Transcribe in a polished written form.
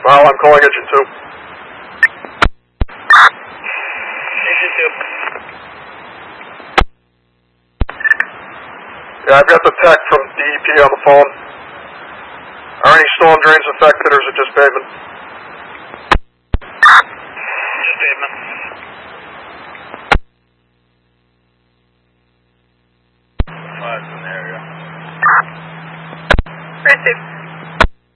Well, I'm calling Engine 2. Engine 2. Yeah, I've got the tech from DEP on the phone. Are any storm drains affected, or is it just pavement? Just pavement.